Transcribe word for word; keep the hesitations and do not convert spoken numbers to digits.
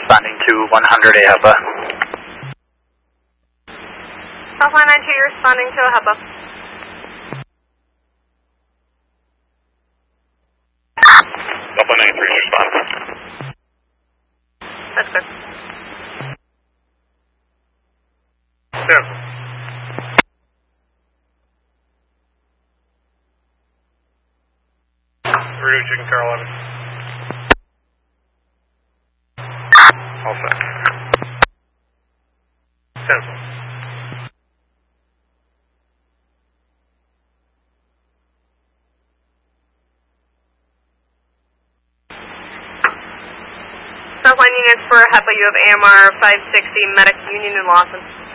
responding to one hundred A H E P A. Southline nine two, you're responding to A H E P A. Southline nine three, respond. That's good. Cancel. Reduce chicken car eleven. All set. Cancel. Southline units for A H E P A, you have A M R five sixty, Medic Union in Lawson.